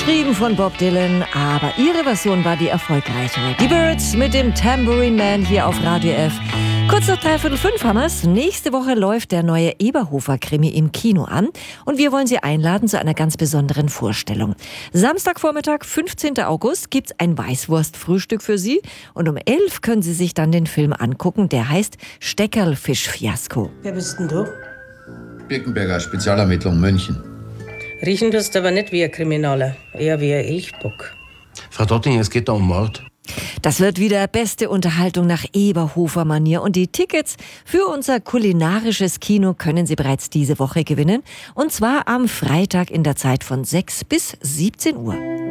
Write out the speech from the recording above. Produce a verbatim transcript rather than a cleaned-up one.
Geschrieben von Bob Dylan, aber ihre Version war die erfolgreichere. Die Byrds mit dem Tambourine Man hier auf Radio F. Kurz nach dreiviertel fünf haben wir's. Nächste Woche läuft der neue Eberhofer-Krimi im Kino an und wir wollen Sie einladen zu einer ganz besonderen Vorstellung. Samstagvormittag, fünfzehnten August, gibt's ein Weißwurstfrühstück für Sie und um elf können Sie sich dann den Film angucken, der heißt Steckerlfisch-Fiasko. Wer bist denn du? Birkenberger, Spezialermittlung München. Riechen tust aber nicht wie ein Kriminaler, eher wie ein Elchbock. Frau Dotting, es geht da um Mord. Das wird wieder beste Unterhaltung nach Eberhofer-Manier und die Tickets für unser kulinarisches Kino können Sie bereits diese Woche gewinnen und zwar am Freitag in der Zeit von sechs bis siebzehn Uhr.